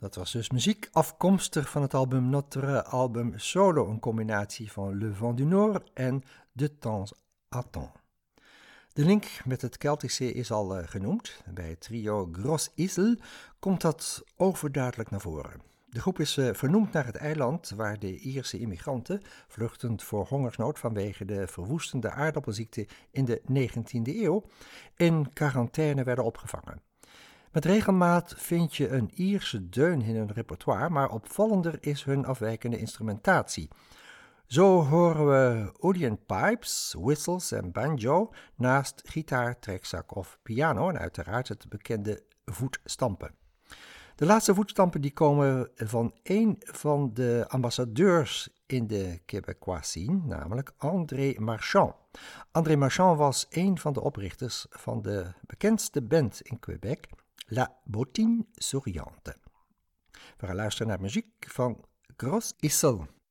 Dat was dus muziek afkomstig van het album Notre Album Solo, een combinatie van Le Vent du Nord en De Temps à Temps. De link met het Keltische is al genoemd. Bij het trio Gros Isle komt dat overduidelijk naar voren. De groep is vernoemd naar het eiland waar de Ierse immigranten, vluchtend voor hongersnood vanwege de verwoestende aardappelziekte in de 19e eeuw, in quarantaine werden opgevangen. Met regelmaat vind je een Ierse deun in hun repertoire, maar opvallender is hun afwijkende instrumentatie. Zo horen we Uilleann pipes, whistles en banjo naast gitaar, trekzak of piano en uiteraard het bekende voetstampen. De laatste voetstampen die komen van een van de ambassadeurs in de Québécois scene, namelijk André Marchand. André Marchand was een van de oprichters van de bekendste band in Québec, La Bottine Souriante. We gaan luisteren naar muziek van Gros Isle.